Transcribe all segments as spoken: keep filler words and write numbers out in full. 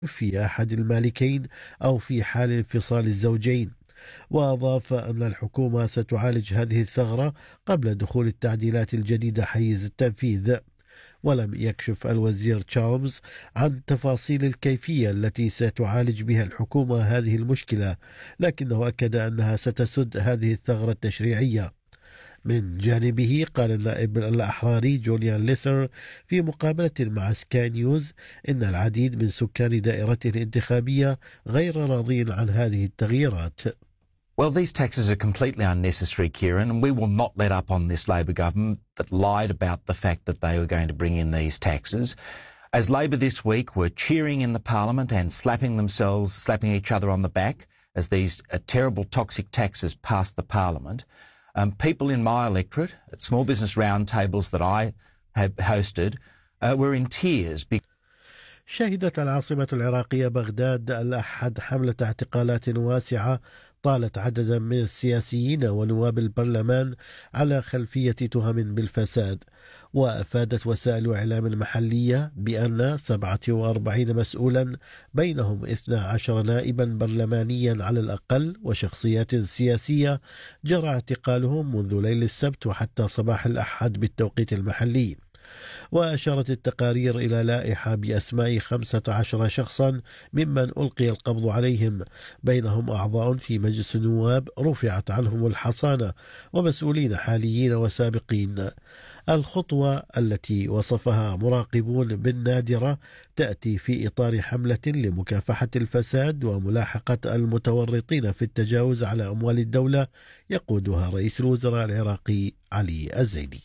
في أحد المالكين أو في حال انفصال الزوجين. وأضاف أن الحكومة ستعالج هذه الثغرة قبل دخول التعديلات الجديدة حيز التنفيذ. ولم يكشف الوزير تشارلز عن تفاصيل الكيفية التي ستعالج بها الحكومة هذه المشكلة، لكنه أكد أنها ستسد هذه الثغرة التشريعية. من جانبه قال النائب الأحراري جوليان ليسر في مقابلة مع سكاي نيوز إن العديد من سكان دائرته الانتخابية غير راضين عن هذه التغييرات. Well, these taxes are completely unnecessary, Kieran, and we will not let up on this Labor government that lied about the fact that they were going to bring in these taxes. As Labor this week were cheering in the Parliament and slapping themselves, slapping each other on the back as these uh, terrible toxic taxes passed the Parliament, um, people in my electorate at small business roundtables that I have hosted uh, were in tears. شهدت العاصمة العراقية بغداد الأحد حملة اعتقالات واسعة طالت عددا من السياسيين ونواب البرلمان على خلفية تهم بالفساد. وأفادت وسائل إعلام محلية بأن سبعة وأربعين مسؤولا بينهم اثنا عشر نائبا برلمانيا على الأقل وشخصيات سياسية جرى اعتقالهم منذ ليل السبت وحتى صباح الأحد بالتوقيت المحلي. وأشارت التقارير إلى لائحة بأسماء خمسة عشر شخصا ممن ألقي القبض عليهم، بينهم أعضاء في مجلس النواب رفعت عنهم الحصانة ومسؤولين حاليين وسابقين. الخطوة التي وصفها مراقبون بالنادرة تأتي في إطار حملة لمكافحة الفساد وملاحقة المتورطين في التجاوز على أموال الدولة يقودها رئيس الوزراء العراقي علي الزيدي.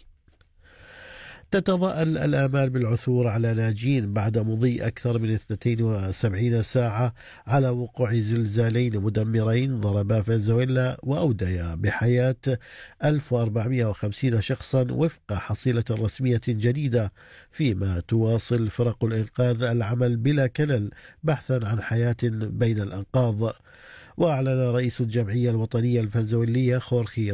تتضاءل الآمال بالعثور على ناجين بعد مضي أكثر من اثنتين وسبعين ساعة على وقوع زلزالين مدمرين ضربا فنزويلا وأوديا بحياة ألف وأربعمائة وخمسين شخصا وفق حصيلة رسمية جديدة، فيما تواصل فرق الإنقاذ العمل بلا كلل بحثا عن حياة بين الأنقاض. وأعلن رئيس الجمعية الوطنية الفنزويلية خورخي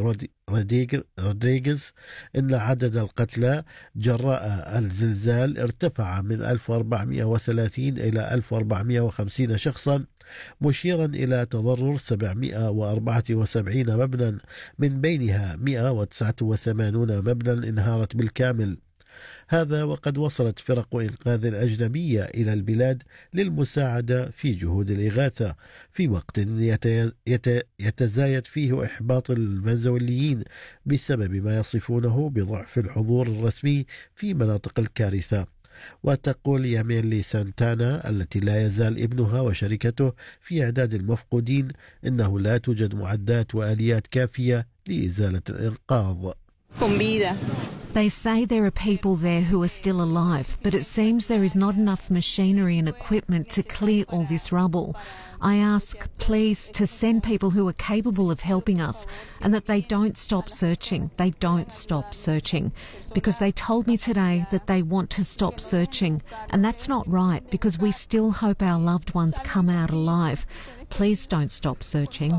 رودريغيز إن عدد القتلى جراء الزلزال ارتفع من ألف وأربعمائة وثلاثين إلى ألف وأربعمائة وخمسين شخصا، مشيرا إلى تضرر سبعمائة وأربعة وسبعين مبنى من بينها مئة وتسعة وثمانين مبنى انهارت بالكامل. هذا وقد وصلت فرق إنقاذ أجنبية إلى البلاد للمساعدة في جهود الإغاثة في وقت يتزايد فيه إحباط الفنزويليين بسبب ما يصفونه بضعف الحضور الرسمي في مناطق الكارثة. وتقول ياميلي سانتانا التي لا يزال ابنها وشركته في إعداد المفقودين إنه لا توجد معدات وآليات كافية لإزالة الإنقاذ. They say there are people there who are still alive, but it seems there is not enough machinery and equipment to clear all this rubble. I ask, please, to send people who are capable of helping us and that they don't stop searching. They don't stop searching. Because they told me today that they want to stop searching. And that's not right, because we still hope our loved ones come out alive. Please don't stop searching.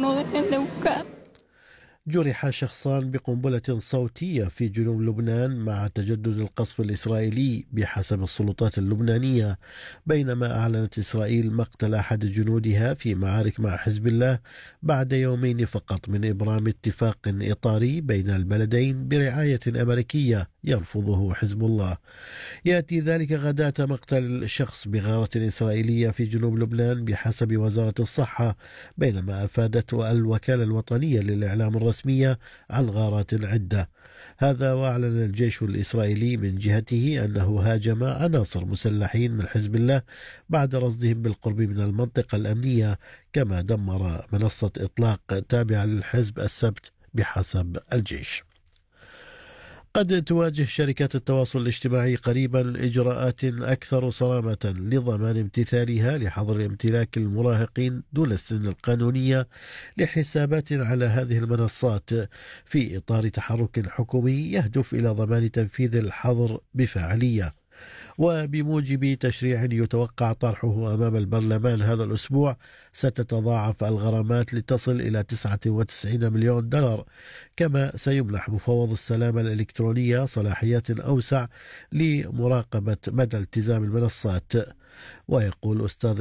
جرح شخصان بقنبلة صوتية في جنوب لبنان مع تجدد القصف الإسرائيلي بحسب السلطات اللبنانية، بينما أعلنت إسرائيل مقتل أحد جنودها في معارك مع حزب الله بعد يومين فقط من إبرام اتفاق إطاري بين البلدين برعاية أمريكية يرفضه حزب الله. يأتي ذلك غداة مقتل شخص بغارة إسرائيلية في جنوب لبنان بحسب وزارة الصحة، بينما أفادت الوكالة الوطنية للإعلام الرسمية عن غارات عدة. هذا وأعلن الجيش الإسرائيلي من جهته أنه هاجم عناصر مسلحين من حزب الله بعد رصدهم بالقرب من المنطقة الأمنية، كما دمر منصة إطلاق تابعة للحزب السبت بحسب الجيش. قد تواجه شركات التواصل الاجتماعي قريبا إجراءات أكثر صرامة لضمان امتثالها لحظر امتلاك المراهقين دون السن القانونية لحسابات على هذه المنصات، في إطار تحرك حكومي يهدف إلى ضمان تنفيذ الحظر بفاعلية. وبموجب تشريع يتوقع طرحه أمام البرلمان هذا الأسبوع، ستتضاعف الغرامات لتصل إلى تسعة وتسعين مليون دولار، كما سيمنح مفوض السلامة الإلكترونية صلاحيات أوسع لمراقبة مدى التزام المنصات. ويقول أستاذ